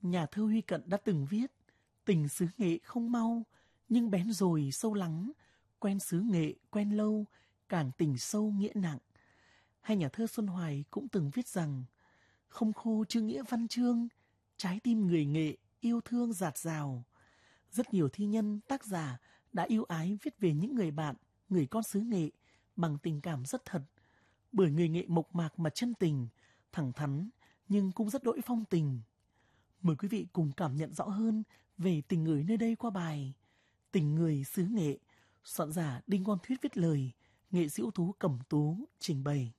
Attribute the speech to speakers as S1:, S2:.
S1: Nhà thơ Huy Cận đã từng viết: tình xứ Nghệ không mau, nhưng bén rồi sâu lắng, quen xứ Nghệ quen lâu, càng tình sâu nghĩa nặng. Hay nhà thơ Xuân Hoài cũng từng viết rằng: không khô chữ nghĩa văn chương, trái tim người Nghệ yêu thương dạt dào. Rất nhiều thi nhân, tác giả đã yêu ái viết về những người bạn, người con xứ Nghệ bằng tình cảm rất thật. Bởi người Nghệ mộc mạc mà chân tình, thẳng thắn nhưng cũng rất đỗi phong tình. Mời quý vị cùng cảm nhận rõ hơn về tình người nơi đây qua bài Tình người xứ Nghệ, soạn giả Đinh Quang Thuyết viết lời, nghệ sĩ ưu tú Cẩm Tú trình bày.